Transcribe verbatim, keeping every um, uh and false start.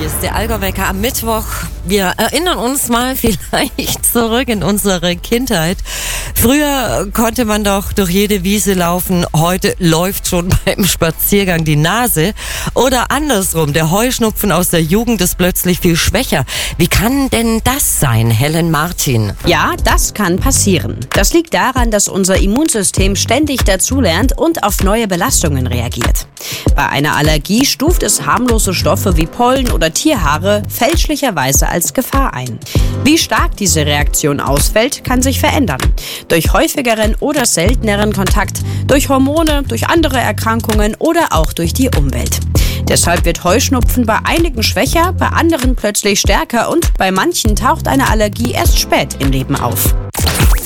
ist der Allgäu-Wecker am Mittwoch. Wir erinnern uns mal vielleicht zurück in unsere Kindheit. Früher konnte man doch durch jede Wiese laufen. Heute läuft schon beim Spaziergang die Nase. Oder andersrum, der Heuschnupfen aus der Jugend ist plötzlich viel schwächer. Wie kann denn das sein, Helen Martin? Ja, das kann passieren. Das liegt daran, dass unser Immunsystem ständig dazulernt und auf neue Belastungen reagiert. Bei einer Allergie stuft es harmlose Stoffe wie Pollen oder Tierhaare fälschlicherweise als Gefahr ein. Wie stark diese Reaktion ausfällt, kann sich verändern. Durch häufigeren oder selteneren Kontakt, durch Hormone, durch andere Erkrankungen oder auch durch die Umwelt. Deshalb wird Heuschnupfen bei einigen schwächer, bei anderen plötzlich stärker und bei manchen taucht eine Allergie erst spät im Leben auf.